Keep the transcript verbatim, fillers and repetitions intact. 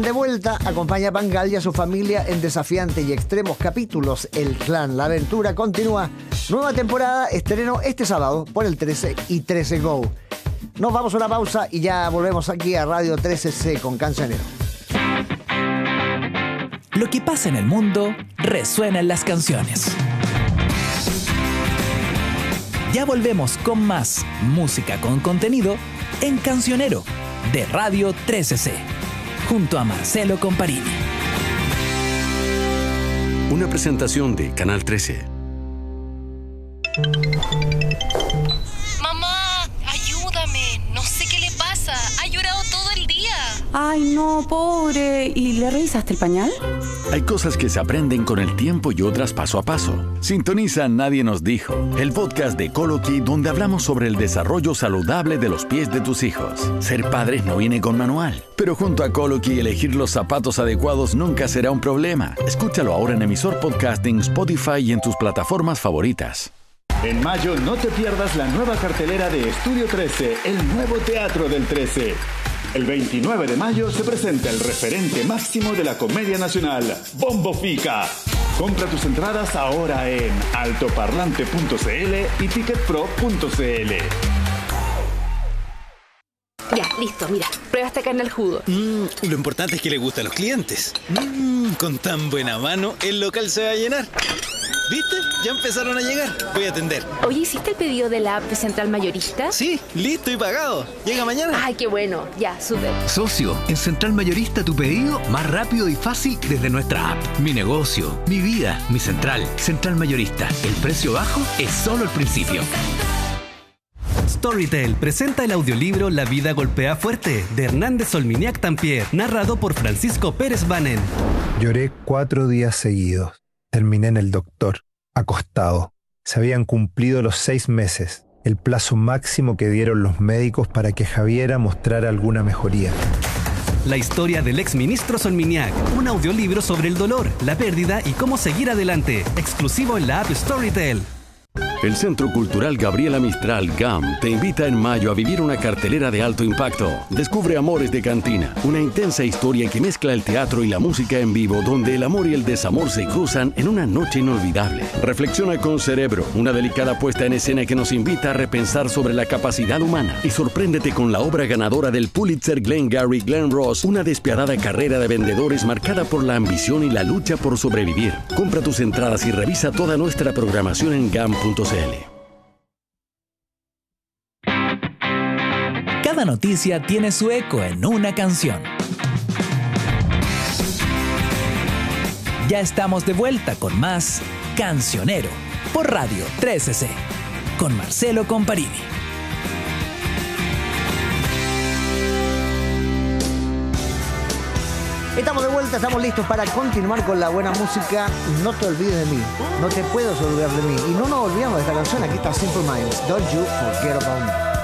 de vuelta, acompaña a Bangal y a su familia en desafiantes y extremos capítulos. El Clan, la aventura continúa. Nueva temporada, estreno este sábado por el trece y trece Go. Nos vamos a una pausa y ya volvemos aquí a Radio trece C con Cancionero. Lo que pasa en el mundo resuena en las canciones. Ya volvemos con más música con contenido en Cancionero de Radio trece C, junto a Marcelo Comparini. Una presentación de Canal trece. Mamá, ayúdame. No sé qué le pasa. Ha llorado todo el día. Ay, no, pobre. ¿Y le revisaste el pañal? Hay cosas que se aprenden con el tiempo y otras paso a paso. Sintoniza Nadie Nos Dijo, el podcast de Coloqui donde hablamos sobre el desarrollo saludable de los pies de tus hijos. Ser padres no viene con manual, pero junto a Coloqui elegir los zapatos adecuados nunca será un problema. Escúchalo ahora en emisor podcasting, Spotify y en tus plataformas favoritas. En mayo no te pierdas la nueva cartelera de Estudio trece, el nuevo teatro del trece. El veintinueve de mayo se presenta el referente máximo de la comedia nacional, Bombo Fica. Compra tus entradas ahora en altoparlante punto c l y ticketpro punto c l. Ya, listo, mira, prueba esta carne al jugo. Mm, lo importante es que le gusta a los clientes. Mm, con tan buena mano, el local se va a llenar. ¿Viste? Ya empezaron a llegar. Voy a atender. Oye, ¿hiciste el pedido de la app de Central Mayorista? Sí, listo y pagado. Llega mañana. Ay, qué bueno. Ya, súper. Socio, en Central Mayorista tu pedido más rápido y fácil desde nuestra app. Mi negocio, mi vida, mi central. Central Mayorista. El precio bajo es solo el principio. Storytel presenta el audiolibro La vida golpea fuerte, de Hernández Solminiac Tampier, narrado por Francisco Pérez Banen. Lloré cuatro días seguidos. Terminé en el doctor, acostado. Se habían cumplido los seis meses, el plazo máximo que dieron los médicos para que Javiera mostrara alguna mejoría. La historia del exministro Solminiac, un audiolibro sobre el dolor, la pérdida y cómo seguir adelante, exclusivo en la app Storytel. El Centro Cultural Gabriela Mistral G A M te invita en mayo a vivir una cartelera de alto impacto. Descubre Amores de Cantina, una intensa historia que mezcla el teatro y la música en vivo, donde el amor y el desamor se cruzan en una noche inolvidable. Reflexiona con Cerebro, una delicada puesta en escena que nos invita a repensar sobre la capacidad humana. Y sorpréndete con la obra ganadora del Pulitzer Glengarry Glen Ross, una despiadada carrera de vendedores marcada por la ambición y la lucha por sobrevivir. Compra tus entradas y revisa toda nuestra programación en gam punto c l. Cada noticia tiene su eco en una canción. Ya estamos de vuelta con más Cancionero por Radio trece C con Marcelo Comparini. Estamos de vuelta, estamos listos para continuar con la buena música. No te olvides de mí, no te puedes olvidar de mí. Y no nos olvidamos de esta canción, aquí está Simple Minds, Don't You Forget About Me.